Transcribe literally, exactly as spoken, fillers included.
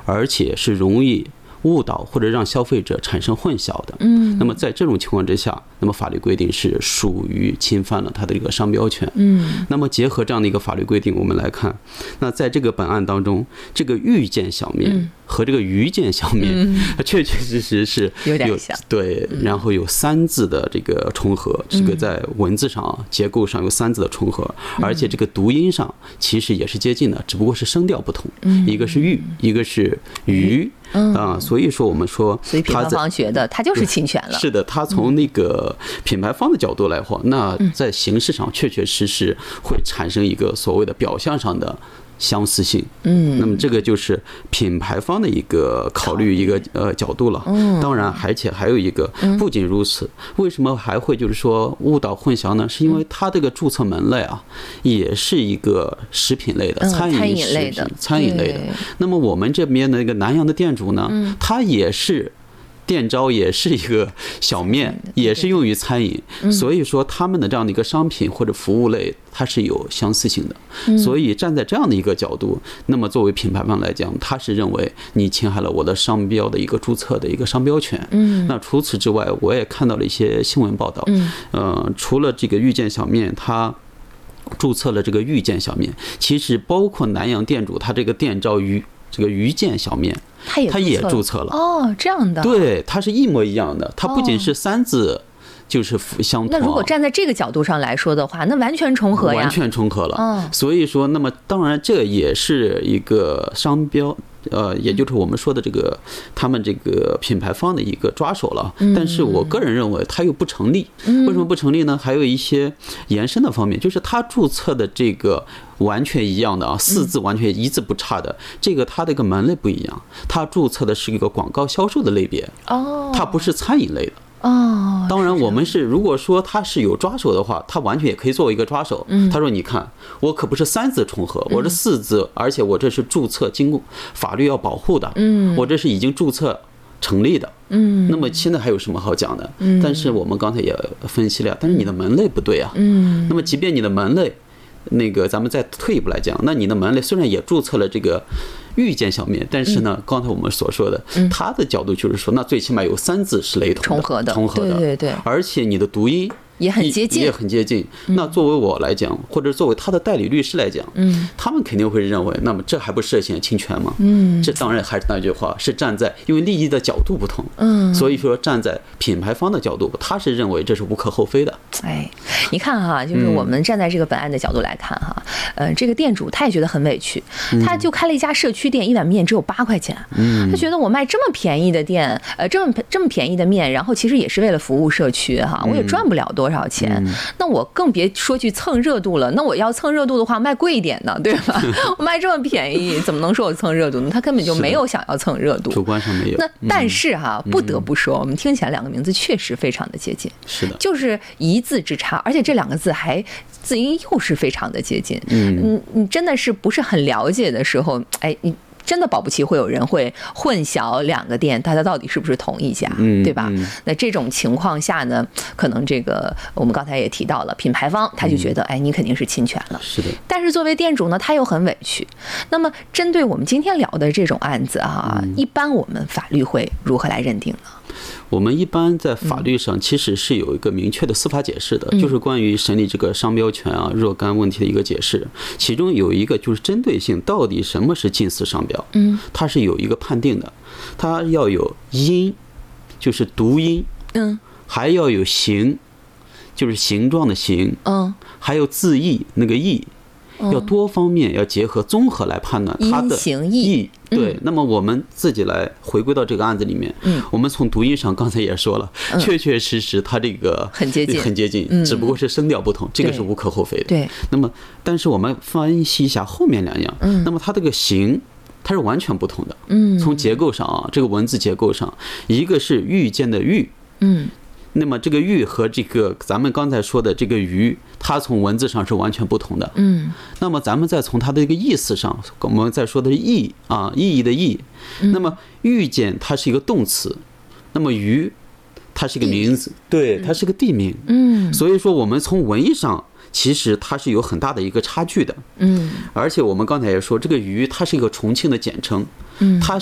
而且是容易误导或者让消费者产生混淆的。 嗯， 那么在这种情况之下，那么法律规定是属于侵犯了他的这个商标权。 嗯， 那么结合这样的一个法律规定，我们来看，那在这个本案当中，这个玉见小面和这个鱼见小面，它确确实实是有点像， 对，然后有三字的这个重合，这个在文字上结构上有三字的重合，而且这个读音上其实也是接近的，只不过是声调不同，一个是玉，一个是鱼。 嗯啊，所以说我们说， 所以品牌方觉得它就是侵权了。 是的，他从那个品牌方的角度来说，那在形式上确确实实会产生一个所谓的表象上的相似性。嗯，那么这个就是品牌方的一个考虑一个呃角度了。嗯，当然，而且还有一个，不仅如此，为什么还会就是说误导混淆呢？是因为它这个注册门类啊，也是一个食品类的、餐饮食品、餐饮类的。那么我们这边的一个南阳的店主呢，他也是。店招也是一个小面，也是用于餐饮，所以说他们的这样的一个商品或者服务类，它是有相似性的。所以站在这样的一个角度，那么作为品牌方来讲，他是认为你侵害了我的商标的一个注册的一个商标权。那除此之外，我也看到了一些新闻报道，呃，除了这个遇见小面，它注册了这个遇见小面，其实包括南阳店主，他这个店招于这个遇见小面。他也注册了哦，这样的， 对，它是一模一样的，它不仅是三字就是相同。 那如果站在这个角度上来说的话，那完全重合呀， 完全重合了。所以说，那么当然这也是一个商标。呃，也就是我们说的这个他们这个品牌方的一个抓手了，但是我个人认为它又不成立。为什么不成立呢？还有一些延伸的方面，就是他注册的这个完全一样的啊，四字完全一字不差的，这个它的一个门类不一样，他注册的是一个广告销售的类别，哦，它不是餐饮类的。 哦， 当然，我们是如果说他是有抓手的话，他完全也可以作为一个抓手。他说：“你看，我可不是三字重合，我是四字，而且我这是注册经过法律要保护的，我这是已经注册成立的。”嗯，那么现在还有什么好讲的？但是我们刚才也分析了，但是你的门类不对啊。嗯，那么即便你的门类，那个咱们再退一步来讲，那你的门类虽然也注册了这个。遇见小面，但是呢，刚才我们所说的，他的角度就是说，那最起码有三字是雷同的、 重合的、 重合的， 对对对， 而且你的读音也很接近， 也很接近。那作为我来讲，或者作为他的代理律师来讲，嗯，他们肯定会认为，那么这还不涉嫌侵权吗？嗯，这当然还是那句话，是站在因为利益的角度不同，嗯，所以说站在品牌方的角度，他是认为这是无可厚非的。 哎，你看哈，就是我们站在这个本案的角度来看哈，呃，这个店主他也觉得很委屈，他就开了一家社区店，一碗面只有八块钱，嗯，他觉得我卖这么便宜的店，呃，这么这么便宜的面，然后其实也是为了服务社区哈，我也赚不了多少钱，那我更别说去蹭热度了。那我要蹭热度的话，卖贵一点呢，对吧？我卖这么便宜，怎么能说我蹭热度呢？他根本就没有想要蹭热度， 主观上没有。 那但是哈，不得不说，我们听起来两个名字确实非常的接近， 是的， 就是一字之差，而且这两个字还字音又是非常的接近。嗯，你真的是不是很了解的时候，哎，你。真的保不齐会有人会混淆两个店，它到底是不是同一家，对吧？那这种情况下呢，可能这个我们刚才也提到了，品牌方他就觉得，哎，你肯定是侵权了。 是的。 但是作为店主呢，他又很委屈。那么针对我们今天聊的这种案子啊，一般我们法律会如何来认定呢？ 我们一般在法律上其实是有一个明确的司法解释的，就是关于审理这个商标权啊若干问题的一个解释。其中有一个就是针对性，到底什么是近似商标？嗯，它是有一个判定的，它要有音，就是读音，嗯，还要有形，就是形状的形，嗯，还有字义，那个义。要多方面要结合综合来判断它的意。对，那么我们自己来回归到这个案子里面，嗯，我们从读音上刚才也说了，确确实实它这个很接近， 很接近，只不过是声调不同，这个是无可厚非的。 对。 那么，但是我们分析一下后面两样，嗯，那么它这个形它是完全不同的，嗯，从结构上啊，这个文字结构上，一个是遇见的遇，嗯。那么这个玉和这个咱们刚才说的这个鱼，它从文字上是完全不同的。嗯。那么咱们再从它的这个意思上，我们再说的是意啊，意义的意。那么遇见它是一个动词，那么鱼它是一个名字，对，它是个地名。嗯。所以说我们从文意上，其实它是有很大的一个差距的。嗯。而且我们刚才也说，这个鱼它是一个重庆的简称。嗯。它